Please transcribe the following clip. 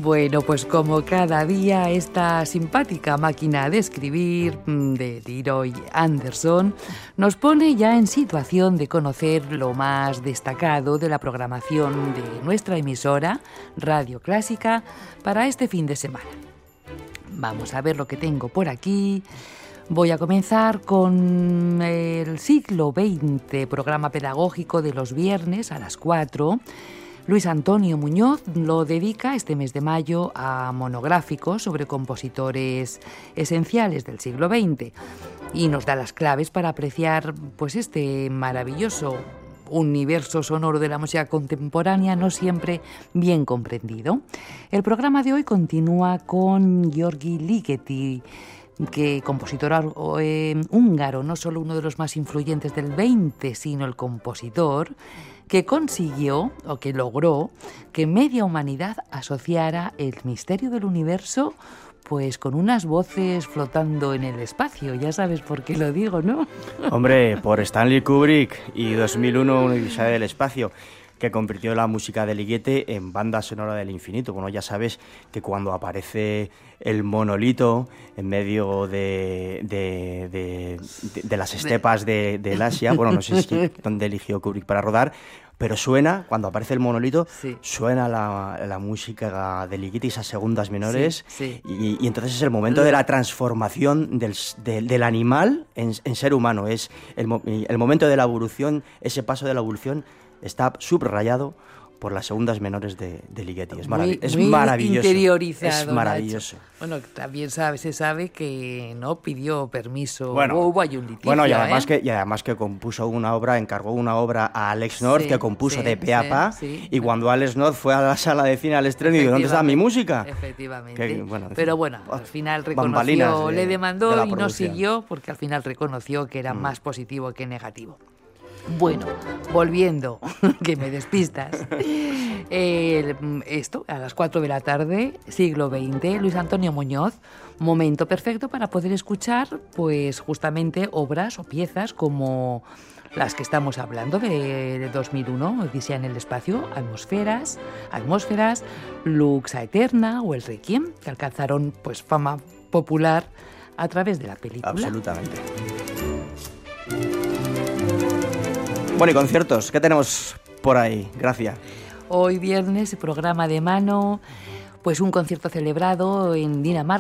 Bueno, pues como cada día esta simpática máquina de escribir de Leroy Anderson nos pone ya en situación de conocer lo más destacado de la programación de nuestra emisora Radio Clásica para este fin de semana. Vamos a ver lo que tengo por aquí. Voy a comenzar con el siglo XX, programa pedagógico de los viernes a las 4. Luis Antonio Muñoz lo dedica este mes de mayo a monográficos sobre compositores esenciales del siglo XX y nos da las claves para apreciar pues este maravilloso universo sonoro de la música contemporánea no siempre bien comprendido. El programa de hoy continúa con György Ligeti, que compositor húngaro, no solo uno de los más influyentes del 20, sino el compositor que consiguió o que logró que media humanidad asociara el misterio del universo pues con unas voces flotando en el espacio. Ya sabes por qué lo digo, ¿no? Hombre, por Stanley Kubrick y 2001, una odisea del espacio, que convirtió la música de Ligeti en banda sonora del infinito. Bueno, ya sabes que cuando aparece el monolito en medio de las estepas del Asia, bueno, no sé si dónde eligió Kubrick para rodar, pero suena, cuando aparece el monolito, sí, suena la música de Ligeti, esas segundas menores, sí, sí. Y entonces es el momento de la transformación del animal en ser humano. Es el momento de la evolución, ese paso de la evolución está subrayado por las segundas menores de Ligeti. Es maravilloso. Interiorizado, es maravilloso. Nacho. Bueno, también se sabe que no pidió permiso. Hubo ahí un litigio. Bueno, y además que compuso una obra, encargó una obra a Alex North, sí, que compuso de pe a pa, sí. Y cuando Alex North fue a la sala de cine al estreno y dijo, ¿dónde está mi música? Efectivamente. Pero bueno, al final reconoció, le demandó y no siguió, porque al final reconoció que era más positivo que negativo. Bueno, volviendo, que me despistas, esto a las 4 de la tarde, siglo XX, Luis Antonio Muñoz, momento perfecto para poder escuchar pues justamente obras o piezas como las que estamos hablando de 2001, Odisea en el espacio, Atmósferas, Lux Aeterna o el Requiem, que alcanzaron pues fama popular a través de la película. Absolutamente. Bueno, y conciertos, ¿qué tenemos por ahí? Gracias. Hoy viernes, programa de mano, pues un concierto celebrado en Dinamarca.